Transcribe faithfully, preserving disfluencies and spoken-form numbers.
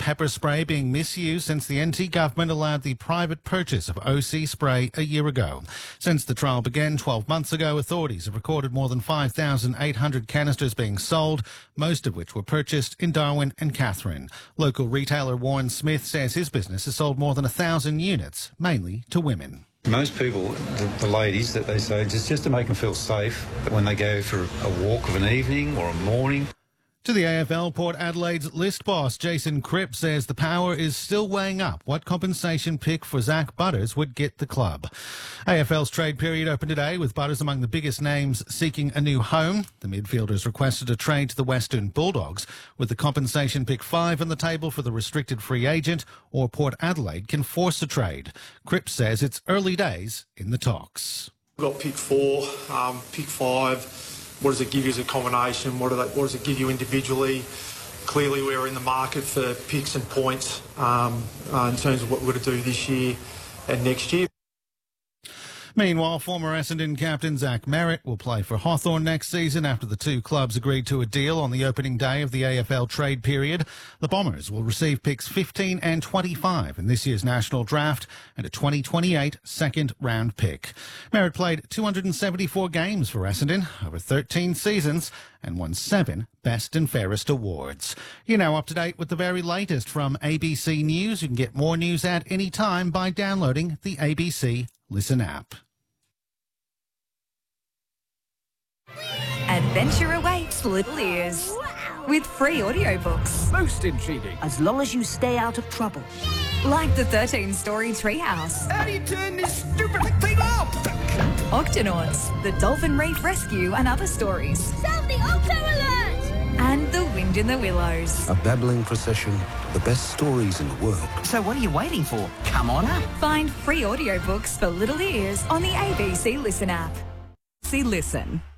pepper spray being misused since the N T government allowed the private purchase of O C spray a year ago. Since the trial began twelve months ago, authorities have recorded more than five thousand eight hundred canisters being sold, most of which were purchased in Darwin and Katherine. Local retailer Warren Smith says his business has sold more than a thousand units, mainly to women. Most people, the, the ladies, that they say, just, just to make them feel safe when they go for a walk of an evening or a morning. To the A F L, Port Adelaide's list boss Jason Cripps says the power is still weighing up what compensation pick for Zach Butters would get the club. A F L's trade period opened today with Butters among the biggest names seeking a new home. The midfielders requested a trade to the Western Bulldogs, with the compensation pick five on the table for the restricted free agent, or Port Adelaide can force a trade. Cripps says it's early days in the talks. We've got pick four, um, pick five. What does it give you as a combination? What, do they, what does it give you individually? Clearly, we're in the market for picks and points um, uh, in terms of what we're going to do this year and next year. Meanwhile, former Essendon captain Zach Merrett will play for Hawthorn next season after the two clubs agreed to a deal on the opening day of the A F L trade period. The Bombers will receive picks fifteen and twenty-five in this year's national draft and a twenty twenty-eight second-round pick. Merrett played two hundred seventy-four games for Essendon over thirteen seasons and won seven Best and Fairest awards. You're now up to date with the very latest from A B C News. You can get more news at any time by downloading the A B C Listen app. Adventure awaits little ears with free audiobooks. Most intriguing. As long as you stay out of trouble. Like the thirteen story Treehouse. How do you turn this stupid thing off? Octonauts, the Dolphin Reef Rescue and other stories. Sound the Octo Alert! And The Wind in the Willows. A babbling procession, the best stories in the world. So what are you waiting for? Come on up. Find free audiobooks for little ears on the A B C Listen app. See Listen.